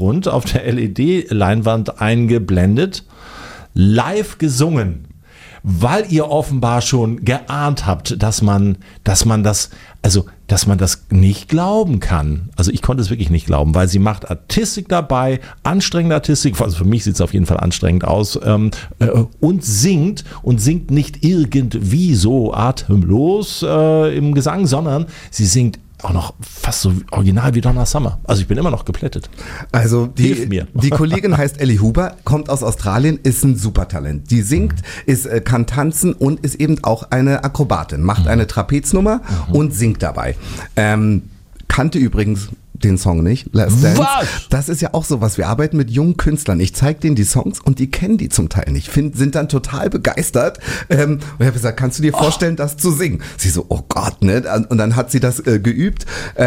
Hintergrund auf der LED-Leinwand eingeblendet, live gesungen, weil ihr offenbar schon geahnt habt, dass man das nicht glauben kann. Also ich konnte es wirklich nicht glauben, weil sie macht Artistik dabei, anstrengende Artistik, also für mich sieht es auf jeden Fall anstrengend aus, und singt nicht irgendwie so atemlos im Gesang, sondern sie singt auch noch fast so original wie Donna Summer. Also ich bin immer noch geplättet. Also die Kollegin heißt Ellie Huber, kommt aus Australien, ist ein Supertalent. Die singt, kann tanzen und ist eben auch eine Akrobatin, macht eine Trapeznummer und singt dabei. Kannte übrigens den Song nicht, Last Dance. Was? Das ist ja auch sowas. Wir arbeiten mit jungen Künstlern. Ich zeige denen die Songs und die kennen die zum Teil nicht. Sind dann total begeistert. Und ich habe gesagt, kannst du dir vorstellen, das zu singen? Sie so, oh Gott, ne? Und dann hat sie das geübt.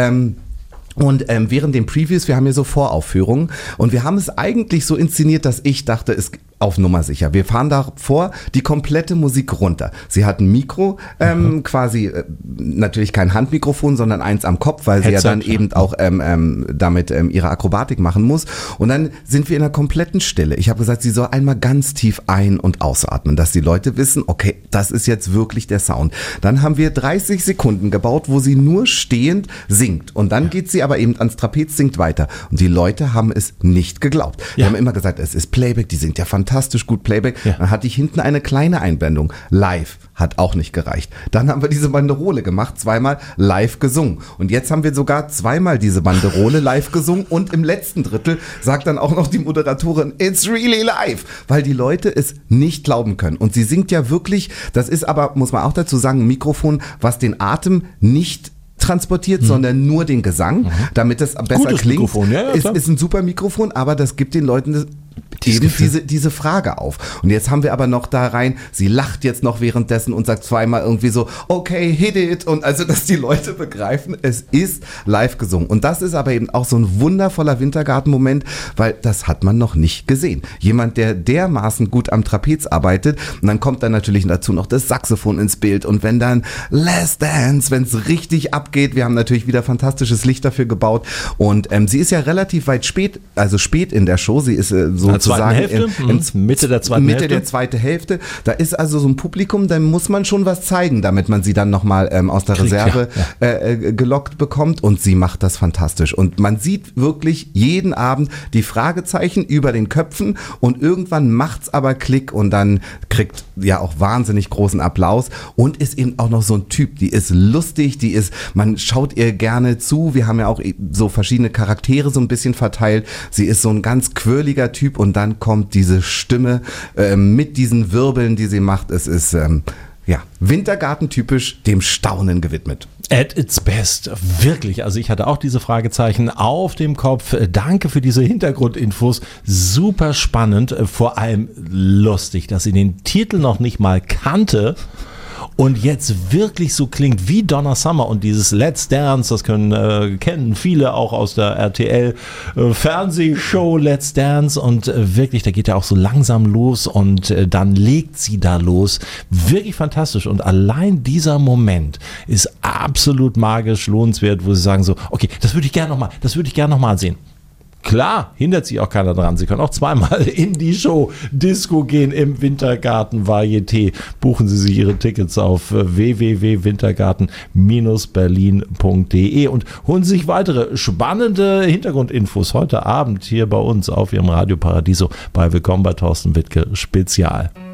Und während den Previews, wir haben hier so Voraufführungen und wir haben es eigentlich so inszeniert, dass ich dachte, es auf Nummer sicher. Wir fahren davor die komplette Musik runter. Sie hat ein Mikro, quasi natürlich kein Handmikrofon, sondern eins am Kopf, weil sie ja dann eben auch damit ihre Akrobatik machen muss. Und dann sind wir in einer kompletten Stille. Ich habe gesagt, sie soll einmal ganz tief ein- und ausatmen, dass die Leute wissen, okay, das ist jetzt wirklich der Sound. Dann haben wir 30 Sekunden gebaut, wo sie nur stehend singt. Und dann geht sie aber eben ans Trapez, singt weiter. Und die Leute haben es nicht geglaubt. Die haben immer gesagt, es ist Playback, die singt ja fantastisch gut Playback. Ja. Dann hatte ich hinten eine kleine Einblendung. Live. Hat auch nicht gereicht. Dann haben wir diese Banderole gemacht, zweimal live gesungen. Und jetzt haben wir sogar zweimal diese Banderole live gesungen und im letzten Drittel sagt dann auch noch die Moderatorin, it's really live, weil die Leute es nicht glauben können. Und sie singt ja wirklich, das ist aber, muss man auch dazu sagen, ein Mikrofon, was den Atem nicht transportiert, sondern nur den Gesang, damit es besser Gutes klingt. Mikrofon, ja, ist ein super Mikrofon, aber das gibt den Leuten eben diese Frage auf. Und jetzt haben wir aber noch da rein, sie lacht jetzt noch währenddessen und sagt zweimal irgendwie so, okay, hit it. Und also, dass die Leute begreifen, es ist live gesungen. Und das ist aber eben auch so ein wundervoller Wintergarten-Moment, weil das hat man noch nicht gesehen. Jemand, der dermaßen gut am Trapez arbeitet und dann kommt dann natürlich dazu noch das Saxophon ins Bild und wenn dann Last Dance, wenn es richtig abgeht, wir haben natürlich wieder fantastisches Licht dafür gebaut und sie ist ja relativ spät in der Show, sie ist sozusagen in Mitte der zweiten Hälfte. Da ist also so ein Publikum, da muss man schon was zeigen, damit man sie dann nochmal aus der Reserve gelockt bekommt und sie macht das fantastisch. Und man sieht wirklich jeden Abend die Fragezeichen über den Köpfen und irgendwann macht's aber Klick und dann kriegt ja auch wahnsinnig großen Applaus und ist eben auch noch so ein Typ, die ist lustig, man schaut ihr gerne zu, wir haben ja auch so verschiedene Charaktere so ein bisschen verteilt, sie ist so ein ganz quirliger Typ und dann kommt diese Stimme mit diesen Wirbeln, die sie macht. Es ist Wintergarten-typisch dem Staunen gewidmet. At its best, wirklich. Also ich hatte auch diese Fragezeichen auf dem Kopf. Danke für diese Hintergrundinfos. Super spannend, vor allem lustig, dass sie den Titel noch nicht mal kannte. Und jetzt wirklich so klingt wie Donna Summer und dieses Let's Dance, das kennen viele auch aus der RTL-Fernsehshow Let's Dance und wirklich, da geht ja auch so langsam los und dann legt sie da los. Wirklich fantastisch und allein dieser Moment ist absolut magisch, lohnenswert, wo sie sagen so, okay, das würde ich gerne noch mal sehen. Klar, hindert sich auch keiner dran. Sie können auch zweimal in die Show Disco gehen im Wintergarten Varieté. Buchen Sie sich Ihre Tickets auf www.wintergarten-berlin.de und holen Sie sich weitere spannende Hintergrundinfos heute Abend hier bei uns auf Ihrem Radio Paradiso bei Willkommen bei Thorsten Wittke Spezial.